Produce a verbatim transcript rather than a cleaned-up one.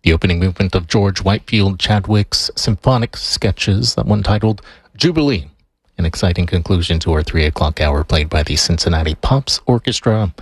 The opening movement of George Whitefield Chadwick's symphonic sketches, that one titled Jubilee. An exciting conclusion to our three o'clock hour, played by the Cincinnati Pops Orchestra.